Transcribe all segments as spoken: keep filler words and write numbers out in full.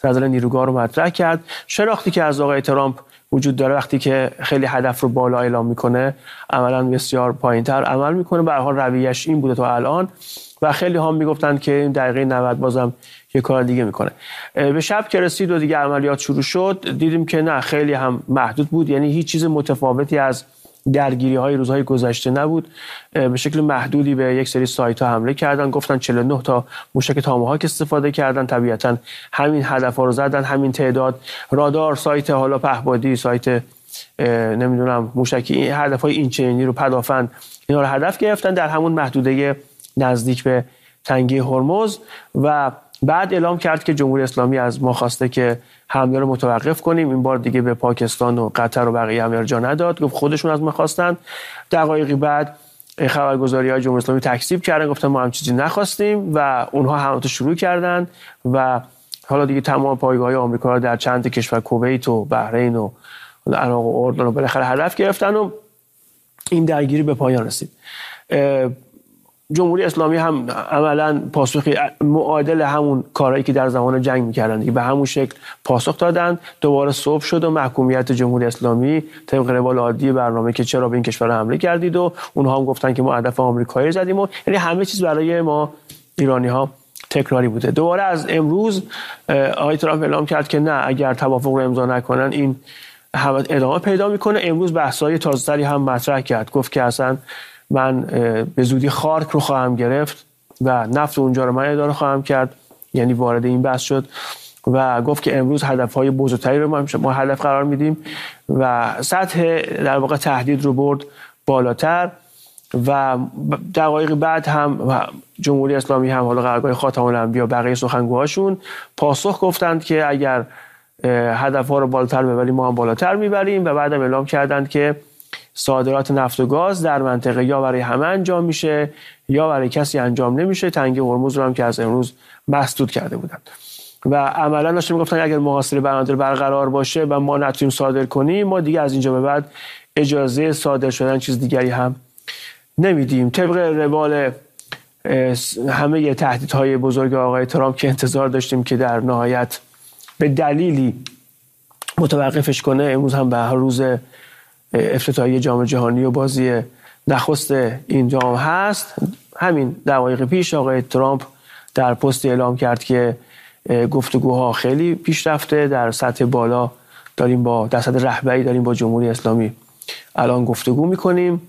نظر نیروگاه رو مطرح کرد. شناختی که از آقای ترامپ وجود داره وقتی که خیلی هدف رو بالا اعلام میکنه عملاً بسیار پایین‌تر عمل میکنه. به هر حال رویش این بوده تا الان و خیلی هم میگفتن که این دقیقه نود بازم یه کار دیگه میکنه. به شب که رسید و دیگه عملیات شروع شد دیدیم که نه خیلی هم محدود بود، یعنی هیچ چیز متفاوتی از درگیری های روزهای گذشته نبود. به شکل محدودی به یک سری سایت ها حمله کردن، گفتن چهل و نه تا موشک تاماهاک استفاده کردن، طبیعتا همین هدف ها رو زدن، همین تعداد. رادار، سایت حالا پهپادی، سایت نمیدونم موشکی، هدف های این چنینی رو، پدافند، اینا رو هدف گرفتن در همون محدوده نزدیک به تنگه هرمز. و بعد اعلام کرد که جمهوری اسلامی از ما خواسته که حمله رو متوقف کنیم. این بار دیگه به پاکستان و قطر و بقیه هم ارجاع نداد، گفت خودشون از ما خواستن. دقایقی بعد خبرگزاری‌های جمهوری اسلامی تکذیب کردن، گفتن ما هم چیزی نخواستیم و اونها حملات شروع کردن و حالا دیگه تمام پایگاه‌های آمریکا رو در چند کشور، کویت و بحرین و عراق و اردن رو بالاخره هدف گرفتن و این درگیری به پایان رسید. جمهوری اسلامی هم عملاً پاسخی معادل همون کارهایی که در زمان جنگ می‌کردن دیگه به همون شکل پاسخ دادن. دوباره صبح شد و محکومیت جمهوری اسلامی طبق روال عادی برنامه که چرا به این کشور حمله کردید و اونها هم گفتن که ما هدف آمریکایی زدیم و یعنی همه چیز برای ما ایرانی‌ها تکراری بوده. دوباره از امروز آقای ترامپ اعلام کرد که نه، اگر توافق رو امضا نکنن این ادامه پیدا میکنه. امروز بحث‌های تازه‌تری هم مطرح کرد، گفت که اصلا من به زودی خارک رو خواهم گرفت و نفت اونجا رو من اداره خواهم کرد، یعنی وارد این بحث شد و گفت که امروز هدف‌های بزرگتری رو ما هدف قرار میدیم و سطح در واقع تهدید رو برد بالاتر. و دقایق بعد هم جمهوری اسلامی هم حالا قرارگاه خاتم الانبیا بقیه سخنگوهاشون پاسخ گفتند که اگر هدف‌ها رو بالاتر ببریم ما هم بالاتر میبریم و بعدم اعلام کردند که صادرات نفت و گاز در منطقه یا برای همه انجام میشه یا برای کسی انجام نمیشه. تنگه هرمز رو هم که از امروز مسدود کرده بودند و عملا داشتن میگفتن اگر محاصره بنادر برقرار باشه و ما نتونیم صادر کنیم ما دیگه از اینجا به بعد اجازه صادر شدن چیز دیگری هم نمیدیم. طبق روال همه تهدیدهای بزرگ آقای ترامپ که انتظار داشتیم که در نهایت به دلیلی متوقفش کنه، امروز هم به هر روز افتتاحیه جام جهانی و بازی نخست این جام هست. همین دقایق پیش آقای ترامپ در پست اعلام کرد که گفتگوها خیلی پیشرفته در سطح بالا، داریم با در سطح رهبری داریم با جمهوری اسلامی الان گفتگو میکنیم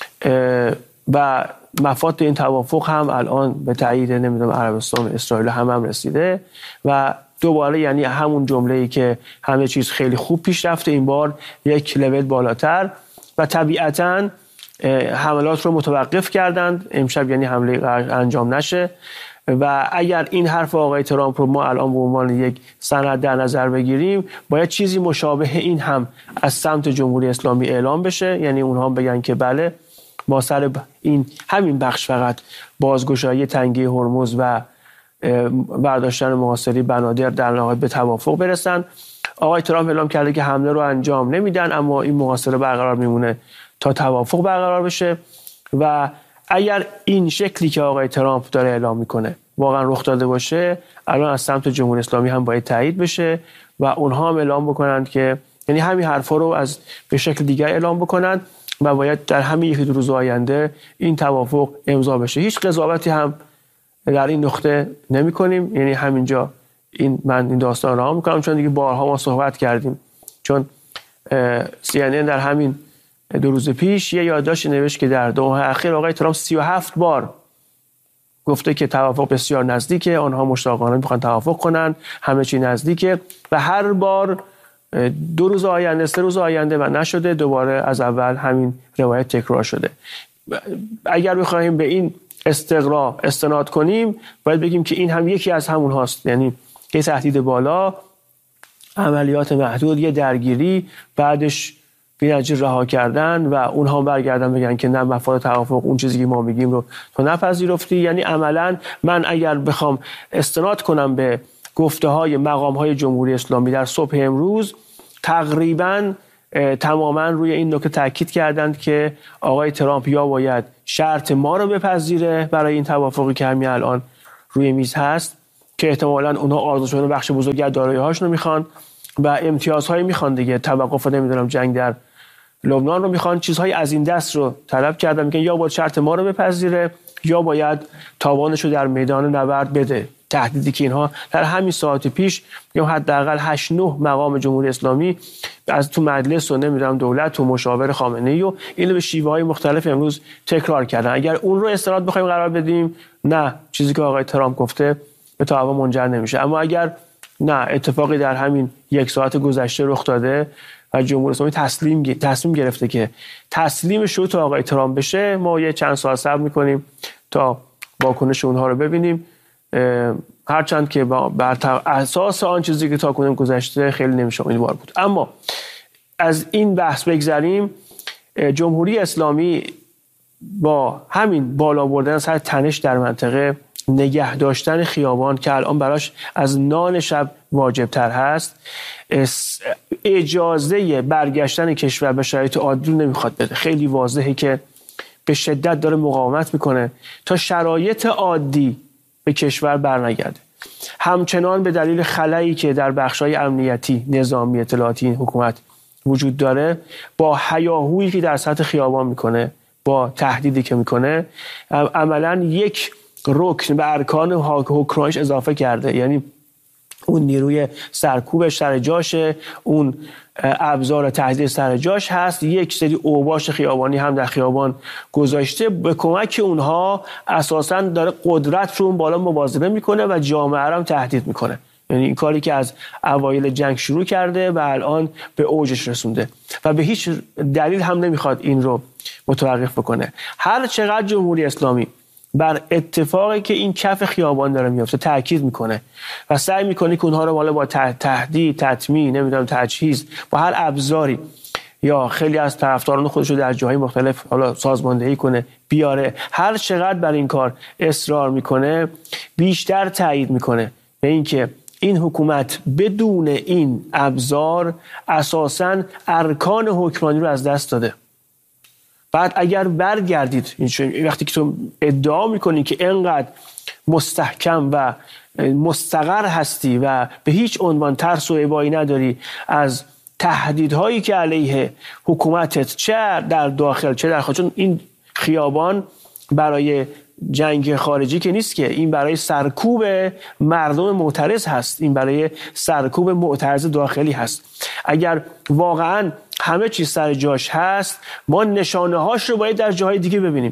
و مفاد این توافق هم الان به تایید نمیدونم عربستان و اسرائیل هم هم رسیده و دوباره یعنی همون جمله‌ای که همه چیز خیلی خوب پیش رفته این بار یک لول بالاتر و طبیعتاً حملات رو متوقف کردند امشب، یعنی حمله انجام نشه. و اگر این حرف آقای ترامپ رو ما الان به عنوان یک سند در نظر بگیریم باید چیزی مشابه این هم از سمت جمهوری اسلامی اعلام بشه، یعنی اونها هم بگن که بله ما سر این همین بخش فقط بازگشایی تنگه هرمز و برداشتن محاصره بنادر در نهایت به توافق برسن. آقای ترامپ اعلام کرده که حمله رو انجام نمیدن اما این محاصره برقرار میمونه تا توافق برقرار بشه و اگر این شکلی که آقای ترامپ داره اعلام میکنه واقعا رخ داده باشه الان از سمت جمهوری اسلامی هم باید تایید بشه و اونها هم اعلام بکنند که یعنی همین حرفا رو از به شکل دیگر اعلام بکنند و باید در همین یک دو روز آینده این توافق امضا بشه. هیچ قضاوتی هم در این نقطه نمی کنیم، یعنی همینجا این من این داستان را میکنم چون دیگه بارها ما صحبت کردیم، چون سی ان ان در همین دو روز پیش یه یادداشت نوشت که در دو ماه اخیر آقای ترامپ سی و هفت بار گفته که توافق بسیار نزدیکه، آنها مشتاقانه میخوان توافق کنن، همه چی نزدیکه و هر بار دو روز آینده سه روز آینده و نشده، دوباره از اول همین روایت تکرار شده. اگر بخوایم به این استقرا استناد کنیم باید بگیم که این هم یکی از همون هاست، یعنی یه تهدید بالا، عملیات محدود، یه درگیری، بعدش بی‌نظیر رها کردن و اونها برگردن بگن که نه مفاد توافق اون چیزی که ما میگیم رو تو نپذیرفتی. یعنی عملاً من اگر بخوام استناد کنم به گفته‌های مقام‌های جمهوری اسلامی در صبح امروز تقریباً تماماً روی این نکته تاکید کردند که آقای ترامپ یا باید شرط ما رو بپذیره برای این توافقی که همین الان روی میز هست که احتمالاً اونها آزاد شدن بخش بزرگی از دارایی‌هاشون رو میخوان و امتیازهایی میخوان دیگه، توقف نمیدونم جنگ در لبنان رو میخوان، چیزهای از این دست رو طلب کردن، میگن یا باید شرط ما رو بپذیره یا باید تاوانش رو در میدان نبرد بده. تهدیدی که اینها در همین ساعت پیش یا حداقل هشت نه مقام جمهوری اسلامی از تو مجلس و نمیدونم دولت و مشاور خامنه‌ای و اینو به شیوه‌های مختلف امروز تکرار کردن. اگر اون رو استناد بخوایم قرار بدیم، نه، چیزی که آقای ترامپ گفته به تعاون منجر نمیشه. اما اگر نه، اتفاقی در همین یک ساعت گذشته رخ داده و جمهوری اسلامی تسلیم تصمیم گرفته که تسلیم شروط آقای ترامپ بشه، ما یه چند ساعت صبر می‌کنیم تا واکنش اونها رو ببینیم. هرچند که بر اساس آن چیزی که تاکنون گذشته خیلی نمیشه امیدوار بود. اما از این بحث بگذریم، جمهوری اسلامی با همین بالا بردن سر تنش در منطقه، نگه داشتن خیابان که الان براش از نان شب واجب تر هست، اجازه برگشتن کشور به شرایط عادی رو نمیخواد بده. خیلی واضحه که به شدت داره مقاومت میکنه تا شرایط عادی به کشور برنگرده. همچنان به دلیل خلایی که در بخش‌های امنیتی، نظامی، اطلاعاتی این حکومت وجود داره، با هیاهویی که در سطح خیابان میکنه، با تهدیدی که میکنه، عملاً یک رکن به ارکان حکمرانیش اضافه کرده. یعنی اون نیروی سرکوبش سر جاشه، اون ابزار تهدید سر جاش هست، یک سری اوباش خیابانی هم در خیابان گذاشته، به کمک اونها اساساً داره قدرت رو اون بالا مواظبه میکنه و جامعه رو هم تهدید میکنه. یعنی این کاری که از اوایل جنگ شروع کرده و الان به اوجش رسونده و به هیچ دلیل هم نمیخواد این رو متوقف بکنه. هر چقدر جمهوری اسلامی بر اتفاقی که این کف خیابان داره میفته تاکید میکنه و سعی میکنه که اونها رو بالا با تهدید، تطمیع، نمیدونم تجهیز، با هر ابزاری یا خیلی از طرفداران خودش رو در جاهای مختلف حالا سازماندهی کنه بیاره، هر چقدر بر این کار اصرار میکنه، بیشتر تایید میکنه به اینکه این حکومت بدون این ابزار اساساً ارکان حکمرانی رو از دست داده. بعد اگر برگردید، وقتی که تو ادعا میکنی که انقدر مستحکم و مستقر هستی و به هیچ عنوان ترس و ابایی نداری از تهدیدهایی که علیه حکومتت چه در داخل چه در خارج، چون این خیابان برای جنگ خارجی که نیست که، این برای سرکوب مردم معترض هست، این برای سرکوب معترض داخلی هست. اگر واقعا همه چیز سر جاش هست، ما نشانه هاش رو باید در جاهای دیگه ببینیم.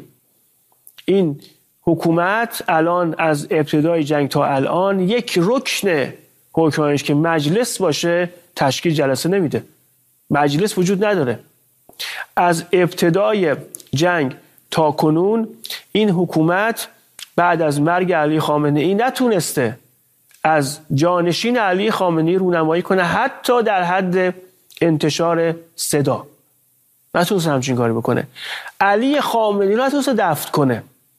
این حکومت الان از ابتدای جنگ تا الان یک رکن حکمرانیش که مجلس باشه تشکیل جلسه نمیده. مجلس وجود نداره. از ابتدای جنگ تا کنون این حکومت بعد از مرگ علی خامنه‌ای نتونسته از جانشین علی خامنه‌ای رونمایی کنه، حتی در حد انتشار صدا نتونسته همچین کاری بکنه. علی خامنه‌ای رو نتونسته دفن کنه.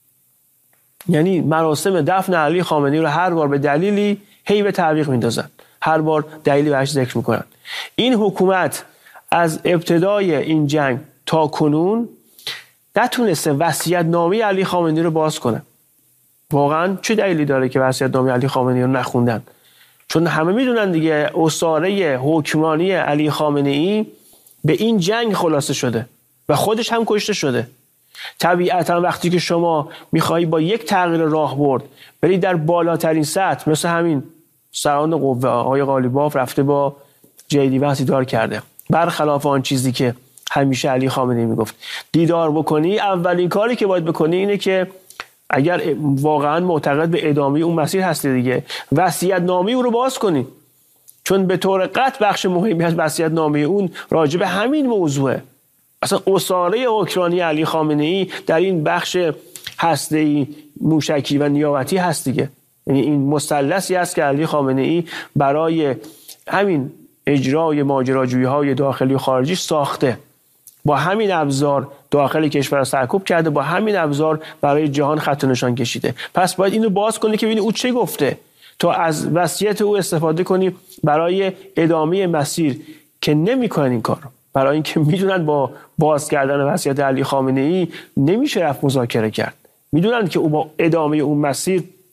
یعنی مراسم دفن علی خامنه‌ای رو هر بار به دلیلی هی به تعویق میندازن، هر بار دلیلی بهش ذکر میکنن. این حکومت از ابتدای این جنگ تا کنون نتونسته وصیت‌نامه علی خامنه‌ای رو باز کنه. واقعا چه دلیلی داره که وصیت‌نامه علی خامنه‌ای رو نخوندن؟ چون همه میدونن دیگه اساره حکمرانی علی خامنه‌ای به این جنگ خلاصه شده و خودش هم کشته شده. طبیعتا وقتی که شما میخوایی با یک تغییر راهبرد بری در بالاترین سطح، مثل همین سران قوه آقای قالیباف رفته با جیدی وحسی دیدار کرده، برخلاف آن چیزی که همیشه علی خامنه‌ای میگفت، دیدار بکنی، اولین کاری که باید بکنی اینه که اگر واقعا معتقد به ادامه اون مسیر هستی دیگه، وصیت‌نامه او رو باز کنی، چون به طور قطع بخش مهمی از وصیت‌نامه اون راجع به همین موضوعه. اصلا اساره حکمرانی علی خامنه‌ای در این بخش هسته‌ای، موشکی و نیابتی هست دیگه. یعنی این مثلثی است که علی خامنه‌ای برای همین اجرای ماجراجویی‌های داخلی و خارجی ساخته. با همین ابزار داخل کشور سرکوب کرده، با همین ابزار برای جهان خط و نشان کشیده. پس باید اینو باز کنی که ببینی او چه گفته، تا از وصیت او استفاده کنی برای ادامه مسیر که نمی‌کنن این کارو. برای اینکه میدونن با باز کردن وصیت علی خامنه‌ای نمیشه رفت مذاکره کرد. میدونن که او با ادامه اون مسیر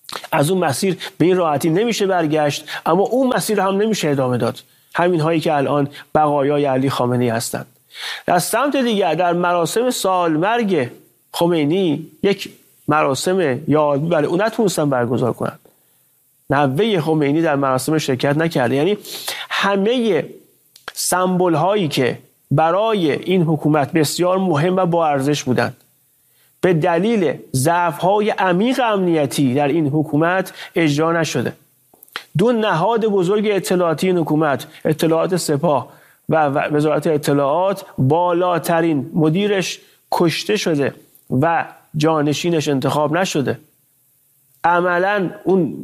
از اون مسیر به این راحتی نمیشه برگشت، اما اون مسیر هم نمیشه ادامه داد. همین هایی که الان بقایای علی خامنه‌ای هستند. در سمت دیگر در مراسم سالمرگ خمینی یک مراسم یاد برای اون نتونستن برگزار کنند. نوه خمینی در مراسم شرکت نکرده. یعنی همه سمبل هایی که برای این حکومت بسیار مهم و با ارزش بودند به دلیل ضعف های عمیق امنیتی در این حکومت اجرا نشده. دو نهاد بزرگ اطلاعاتی این حکومت، اطلاعات سپاه و وزارت اطلاعات، بالاترین مدیرش کشته شده و جانشینش انتخاب نشده. عملا اون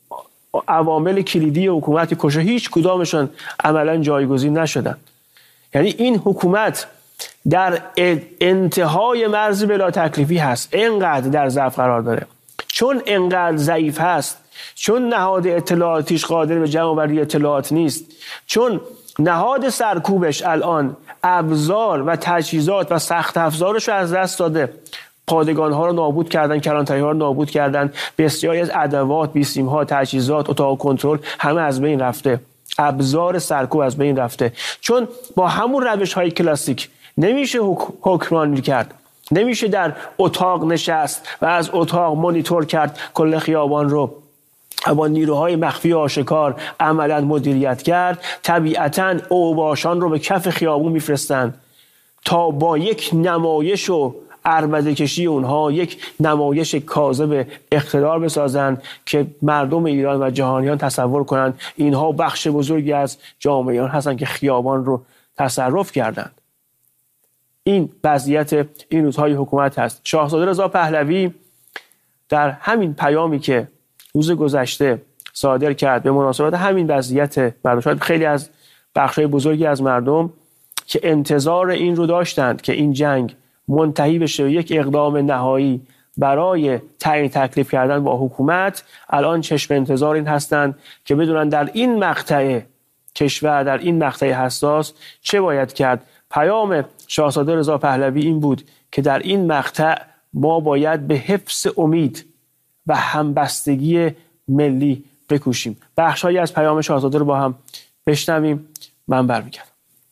عوامل کلیدی حکومت که کشه هیچ کدامشون عملا جایگزین نشدن. یعنی این حکومت در انتهای مرز بلا تکلیفی هست. اینقدر در ضعف قرار داره، چون اینقدر ضعیف هست، چون نهاد اطلاعاتیش قادر به جمع آوری اطلاعات نیست، چون نهاد سرکوبش الان ابزار و تجهیزات و سخت افزارش رو از دست داده. پادگان ها رو نابود کردن، کلانتری ها رو نابود کردن، بسیاری از ادوات، بیسیم ها، تجهیزات، اتاق کنترل همه از بین رفته، ابزار سرکوب از بین رفته. چون با همون روش های کلاسیک نمیشه حکمرانی کرد، نمیشه در اتاق نشست و از اتاق مانیتور کرد کل خیابان رو با نیروهای مخفی آشکار عملا مدیریت کرد. طبیعتاً اوباشان رو به کف خیابون میفرستن تا با یک نمایش و عربده کشی اونها یک نمایش کاذب اقتدار بسازن که مردم ایران و جهانیان تصور کنند اینها بخش بزرگی از جامعه ایران هستن که خیابان رو تصرف کردند. این وضعیت این روزهای حکومت هست. شاهزاده رضا پهلوی در همین پیامی که روز گذشته صادر کرد به مناسبت همین وضعیت مردم، شاید خیلی از بخشای بزرگی از مردم که انتظار این رو داشتند که این جنگ منتهی بشه و یک اقدام نهایی برای تعیین تکلیف کردن با حکومت، الان چشم انتظار این هستند که بدونن در این مقطع کشور، در این مقطع حساس چه باید کرد. پیام شاهزاده رضا پهلوی این بود که در این مقطع ما باید به حفظ امید و همبستگی ملی بکوشیم. بخش‌هایی از پیام شاهزاده رو با هم بشنویم. من برمیگردم.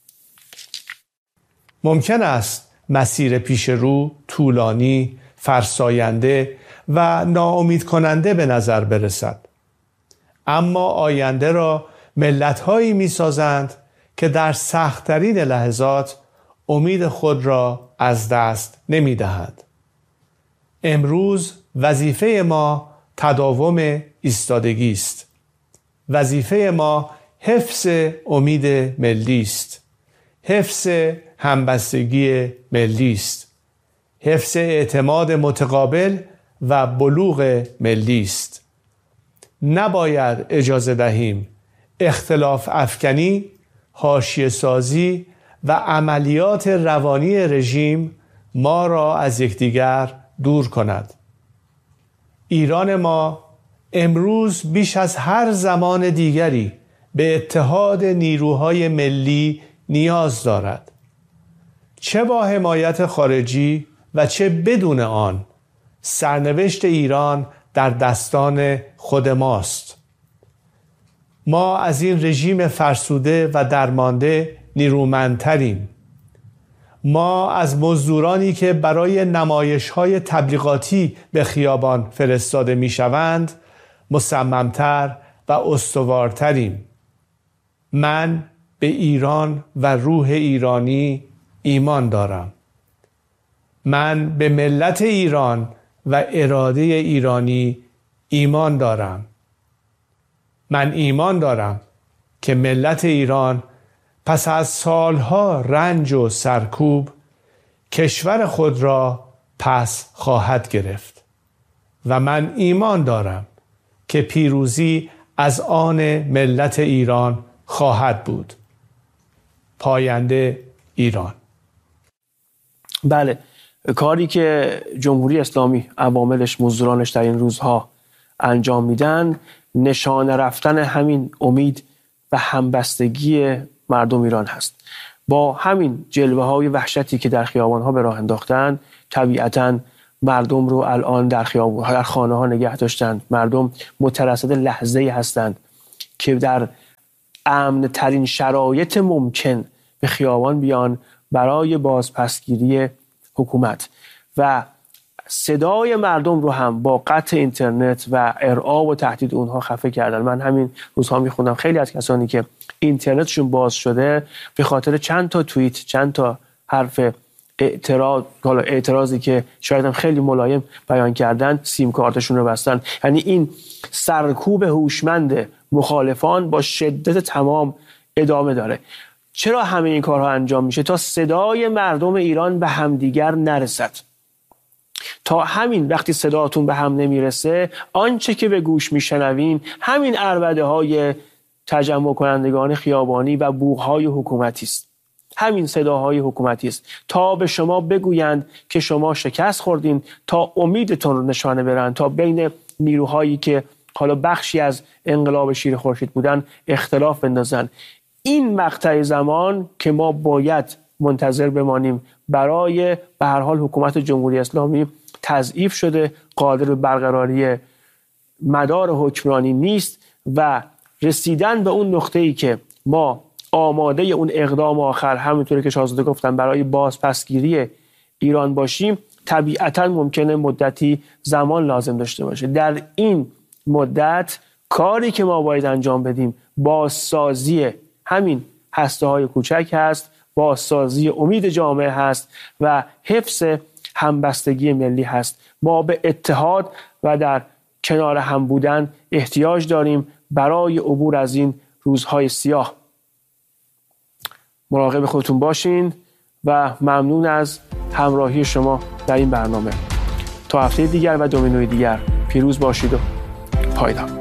ممکن است مسیر پیش رو طولانی، فرساینده و ناامید کننده به نظر برسد، اما آینده را ملت‌هایی می‌سازند که در سخت‌ترین لحظات امید خود را از دست نمی‌دهند. امروز وظیفه ما تداوم ایستادگی است. وظیفه ما حفظ امید ملی است. حفظ همبستگی ملی است. حفظ اعتماد متقابل و بلوغ ملی است. نباید اجازه دهیم اختلاف افکنی، حاشیه سازی و عملیات روانی رژیم ما را از یکدیگر دور کند. ایران ما امروز بیش از هر زمان دیگری به اتحاد نیروهای ملی نیاز دارد. چه با حمایت خارجی و چه بدون آن، سرنوشت ایران در دستان خود ماست. ما از این رژیم فرسوده و درمانده نیرومندتریم. ما از مزدورانی که برای نمایش‌های تبلیغاتی به خیابان فرستاده می‌شوند مصمم‌تر و استوارتریم. من به ایران و روح ایرانی ایمان دارم. من به ملت ایران و اراده ایرانی ایمان دارم. من ایمان دارم که ملت ایران پس از سالها رنج و سرکوب کشور خود را پس خواهد گرفت و من ایمان دارم که پیروزی از آن ملت ایران خواهد بود. پاینده ایران. بله، کاری که جمهوری اسلامی عواملش، مزدورانش در این روزها انجام میدن نشانه رفتن همین امید و همبستگی مردم ایران هست. با همین جلوه های وحشتی که در خیابان ها به راه انداختن، طبیعتاً مردم رو الان در خیابون ها، در خانه ها نگه داشتند. مردم مترصد لحظه‌ای هستند که در امن ترین شرایط ممکن به خیابان بیان برای بازپسگیری حکومت و صدای مردم رو هم با قطع اینترنت و ارعاب و تهدید اونها خفه کردن. من همین روزها میخوندم خیلی از کسانی که اینترنتشون باز شده به خاطر چند تا توییت، چند تا حرف اعتراض، حالا اعتراضی که شاید هم خیلی ملایم بیان کردن، سیم کارتشون رو بستن. یعنی این سرکوب هوشمند مخالفان با شدت تمام ادامه داره. چرا همه این کارها انجام میشه؟ تا صدای مردم ایران به همدیگر نرسد. تا همین وقتی صداتون به هم نمیرسه، آنچه که به گوش میشنوین همین عربده های تجمع کنندگان خیابانی و بوقهای حکومتی است. همین صداهای حکومتی است تا به شما بگویند که شما شکست خوردین، تا امیدتون رو نشانه برن، تا بین نیروهایی که حالا بخشی از انقلاب شیر خورشید بودن اختلاف بندازن. این مقطع زمان که ما باید منتظر بمانیم برای به هر حال حکومت جمهوری اسلامی تضعیف شده، قادر به برقراری مدار حکمرانی نیست و رسیدن به اون نقطه‌ای که ما آماده اون اقدام آخر، همونطوری که شاهزاده گفتن، برای بازپسگیری ایران باشیم، طبیعتاً ممکنه مدتی زمان لازم داشته باشه. در این مدت کاری که ما باید انجام بدیم بازسازی همین هسته‌های کوچک هست، بازسازی امید جامعه هست و حفظ همبستگی ملی هست. ما به اتحاد و در کنار هم بودن احتیاج داریم برای عبور از این روزهای سیاه. مراقب خودتون باشین و ممنون از همراهی شما در این برنامه. تا هفته دیگر و دومینوی دیگر پیروز باشید و پایدار.